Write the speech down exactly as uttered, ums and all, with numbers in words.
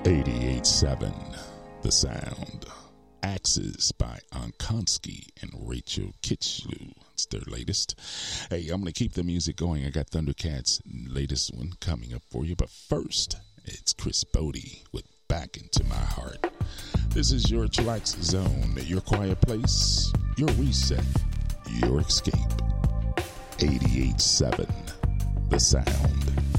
eighty-eight seven, The Sound. Axes by Ankonsky and Rachel Kitschlew. It's their latest. Hey, I'm going to keep the music going. I got Thundercats' latest one coming up for you. But first, it's Chris Bodie with Back Into My Heart. This is your chillax zone, your quiet place, your reset, your escape. eighty-eight seven, The Sound.